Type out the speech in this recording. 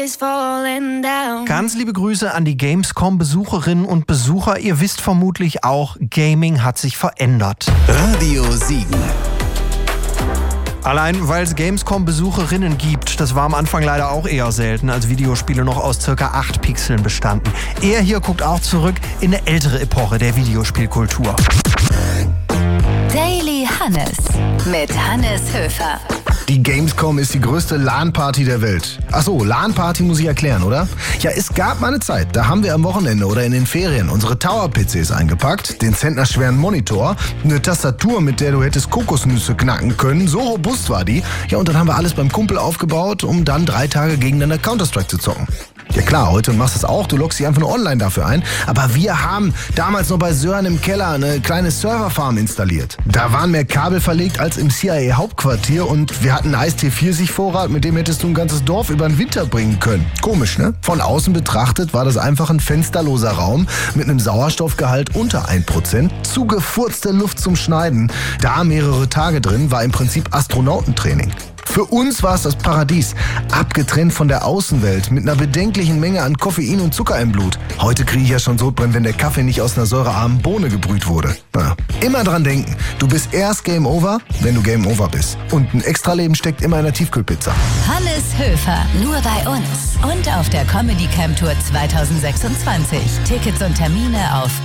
is falling down. Ganz liebe Grüße an die Gamescom-Besucherinnen und Besucher. Ihr wisst vermutlich auch, Gaming hat sich verändert. Radio Siegen. Allein weil es Gamescom-Besucherinnen gibt, das war am Anfang leider auch eher selten, als Videospiele noch aus ca. 8 Pixeln bestanden. Er hier guckt auch zurück in eine ältere Epoche der Videospielkultur. Daily Hannes mit Hannes Höfer. Die Gamescom ist die größte LAN-Party der Welt. Achso, LAN-Party muss ich erklären, oder? Ja, es gab mal eine Zeit, da haben wir am Wochenende oder in den Ferien unsere Tower-PCs eingepackt, den zentnerschweren Monitor, eine Tastatur, mit der du hättest Kokosnüsse knacken können, so robust war die. Ja, und dann haben wir alles beim Kumpel aufgebaut, um dann 3 Tage gegeneinander Counter-Strike zu zocken. Ja klar, heute machst du es auch, du loggst dich einfach nur online dafür ein. Aber wir haben damals noch bei Sören im Keller eine kleine Serverfarm installiert. Da waren mehr Kabel verlegt als im CIA-Hauptquartier und wir hatten einen Eistee-40-Vorrat, mit dem hättest du ein ganzes Dorf über den Winter bringen können. Komisch, ne? Von außen betrachtet war das einfach ein fensterloser Raum mit einem Sauerstoffgehalt unter 1%, zugefurzte Luft zum Schneiden. Da mehrere Tage drin war im Prinzip Astronautentraining. Für uns war es das Paradies, abgetrennt von der Außenwelt, mit einer bedenklichen Menge an Koffein und Zucker im Blut. Heute kriege ich ja schon Sodbrennen, wenn der Kaffee nicht aus einer säurearmen Bohne gebrüht wurde. Na, immer dran denken, du bist erst Game Over, wenn du Game Over bist. Und ein Extraleben steckt immer in der Tiefkühlpizza. Hannes Höfer, nur bei uns und auf der Comedy Camp Tour 2026. Tickets und Termine auf